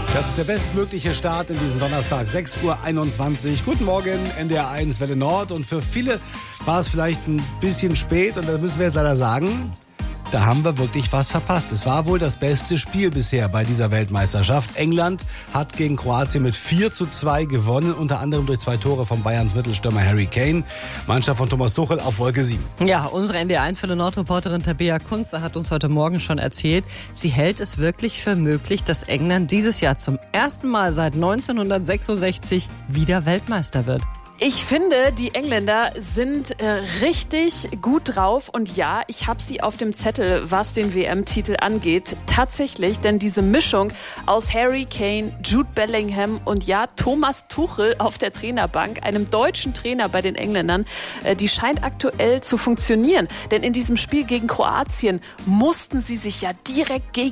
Das ist der bestmögliche Start in diesen Donnerstag, 6:21 Uhr. Guten Morgen, NDR 1 Welle Nord. Und für viele war es vielleicht ein bisschen spät. Und da müssen wir jetzt leider sagen, da haben wir wirklich was verpasst. Es war wohl das beste Spiel bisher bei dieser Weltmeisterschaft. England hat gegen Kroatien mit 4:2 gewonnen, unter anderem durch 2 Tore von Bayerns Mittelstürmer Harry Kane. Mannschaft von Thomas Tuchel auf Wolke 7. Ja, unsere NDR 1 Welle Nord-Reporterin Tabea Kunze hat uns heute Morgen schon erzählt, sie hält es wirklich für möglich, dass England dieses Jahr zum ersten Mal seit 1966 wieder Weltmeister wird. Ich finde, die Engländer sind richtig gut drauf und ja, ich habe sie auf dem Zettel, was den WM-Titel angeht. Tatsächlich, denn diese Mischung aus Harry Kane, Jude Bellingham und ja, Thomas Tuchel auf der Trainerbank, einem deutschen Trainer bei den Engländern, die scheint aktuell zu funktionieren. Denn in diesem Spiel gegen Kroatien mussten sie sich ja direkt gegen